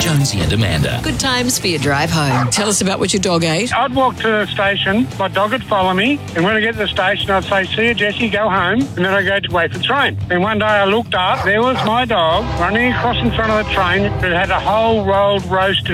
Jonesy and Amanda. Good times for your drive home. Tell us about what your dog ate. I'd walk to the station, my dog would follow me, and when I get to the station, I'd say, see you, Jessie, go home, and then I'd go to wait for the train. And one day I looked up, there was my dog running across in front of the train that had a whole rolled roast